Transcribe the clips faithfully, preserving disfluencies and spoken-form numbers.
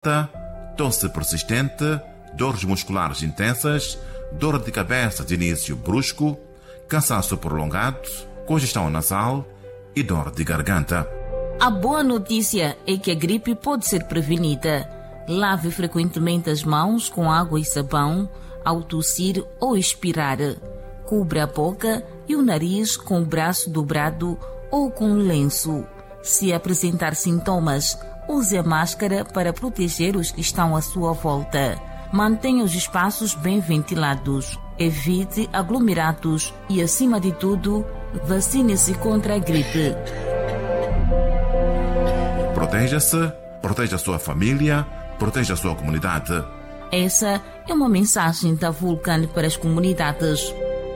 garganta, tosse persistente, dores musculares intensas, dor de cabeça de início brusco, cansaço prolongado, congestão nasal e dor de garganta. A boa notícia é que a gripe pode ser prevenida. Lave frequentemente as mãos com água e sabão ao tossir ou expirar. Cubra a boca e o nariz com o braço dobrado ou com um lenço. Se apresentar sintomas, use a máscara para proteger os que estão à sua volta. Mantenha os espaços bem ventilados. Evite aglomerados e, acima de tudo, vacine-se contra a gripe. Proteja-se, proteja a sua família, proteja a sua comunidade. Essa é uma mensagem da Vulcan para as comunidades.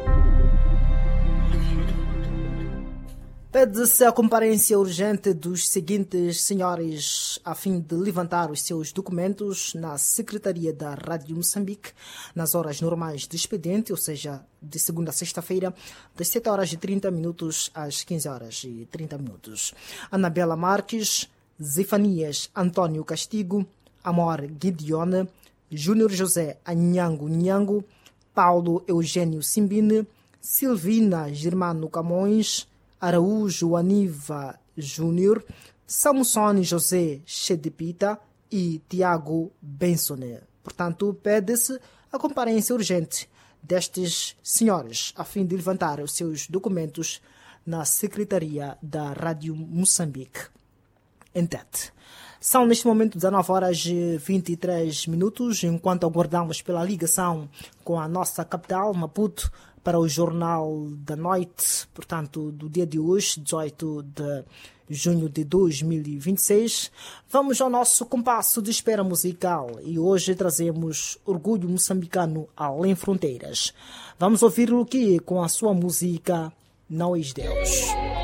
Pede-se a comparência urgente dos seguintes senhores a fim de levantar os seus documentos na Secretaria da Rádio Moçambique nas horas normais de expediente, ou seja, de segunda a sexta-feira, das sete horas e trinta minutos às quinze horas e trinta minutos. Anabela Marques, Zefanias Antônio Castigo, Amor Gideone, Júnior José Anhango Nhango, Paulo Eugênio Simbine, Silvina Germano Camões, Araújo Aniva Júnior, Samusone José Chedepita e Tiago Bensone. Portanto, pede-se a comparência urgente destes senhores a fim de levantar os seus documentos na Secretaria da Rádio Moçambique. Em Tete. São neste momento dezenove horas e vinte e três minutos, enquanto aguardamos pela ligação com a nossa capital, Maputo, para o Jornal da Noite, portanto, do dia de hoje, dezoito de junho de dois mil e vinte e seis. Vamos ao nosso compasso de espera musical e hoje trazemos Orgulho Moçambicano Além Fronteiras. Vamos ouvir-lo aqui com a sua música Não És Deus.